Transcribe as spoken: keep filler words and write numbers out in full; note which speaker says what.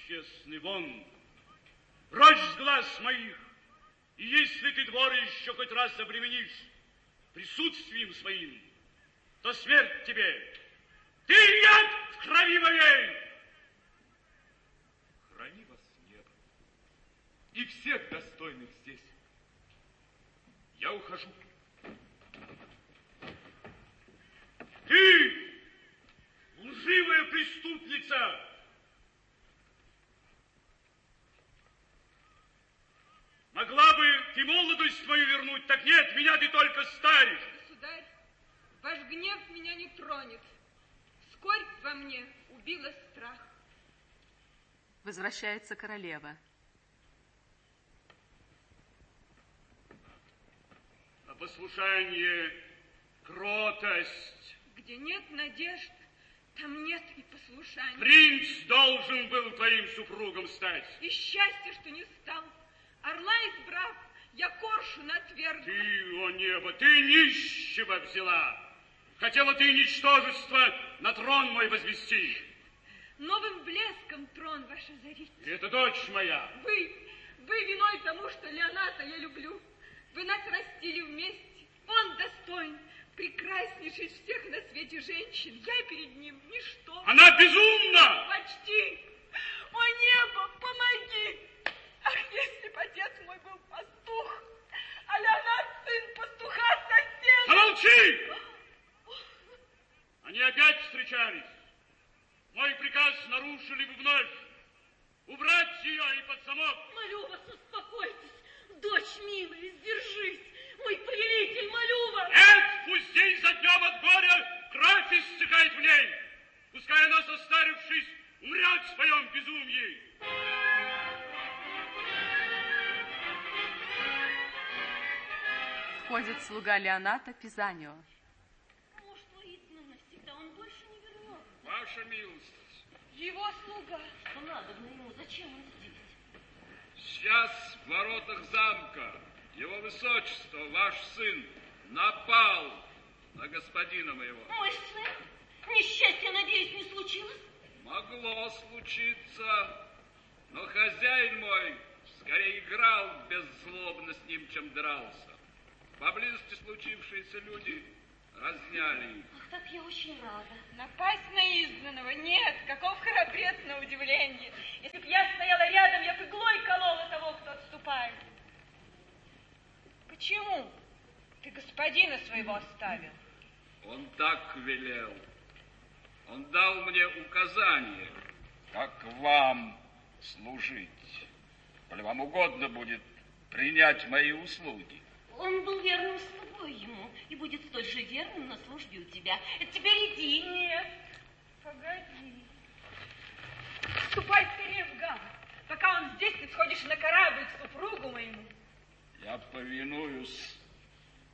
Speaker 1: бесчестный, вон, прочь с глаз моих, и если ты двор еще хоть раз обременишь присутствием своим, то смерть тебе, ты яд в крови моей!
Speaker 2: Храни вас небо и всех достойных здесь. Я ухожу.
Speaker 1: Ты, лживая преступница! Могла бы ты молодость мою вернуть, так нет, меня ты только старишь.
Speaker 3: Государь, ваш гнев меня не тронет. Скорбь во мне убила страх.
Speaker 4: Возвращается королева.
Speaker 1: А послушание, кротость.
Speaker 3: Где нет надежд, там нет и послушания.
Speaker 1: Принц должен был твоим супругом стать.
Speaker 3: И счастье, что не стал. Орла избрав, я коршуна отвергла.
Speaker 1: Ты, о небо, ты нищего взяла. Хотела ты ничтожество на трон мой возвести.
Speaker 3: Новым блеском трон ваш озарить.
Speaker 1: Это дочь моя.
Speaker 3: Вы, вы виной тому, что Леоната я люблю. Вы нас растили вместе. Он достоин, прекраснейший из всех на свете женщин. Я перед ним ничто.
Speaker 1: Она безумна!
Speaker 3: Почти. О небо, помоги! Ах, если бы отец мой был пастух, а Леонард сын пастуха соседа.
Speaker 1: Замолчи! Они опять встречались. Мой приказ нарушили бы вновь. Убрать ее и под замок.
Speaker 5: Молю вас, успокойтесь. Дочь милая, сдержись. Мой повелитель, молю вас.
Speaker 1: Нет, пусть день за днем от горя кровь иссякает в ней. Пускай она, состарившись, умрет в своем безумии.
Speaker 4: Входит слуга Леоната Пизанио.
Speaker 5: Может, воистину навсегда он больше не вернется.
Speaker 1: Ваша милость.
Speaker 3: Его слуга.
Speaker 5: Что надо на ему? Зачем он здесь?
Speaker 6: Сейчас в воротах замка его высочество, ваш сын, напал на господина моего.
Speaker 5: Мой сын? Несчастье, надеюсь, не случилось?
Speaker 6: Могло случиться, но хозяин мой скорее играл беззлобно с ним, чем дрался. Поблизости случившиеся люди разняли их.
Speaker 5: Ах, так я очень рада.
Speaker 3: Напасть на изгнанного? Нет, каков храбрец на удивление. Если б я стояла рядом, я бы иглой колола того, кто отступает. Почему ты господина своего оставил?
Speaker 6: Он так велел. Он дал мне указание, как вам служить. Коли вам угодно будет принять мои услуги.
Speaker 5: Он был верным слугой ему и будет столь же верным на службе у тебя. Теперь иди.
Speaker 3: Нет, погоди. Ступай скорее в гавань. Пока он здесь, ты сходишь на корабль к супругу моему.
Speaker 6: Я повинуюсь.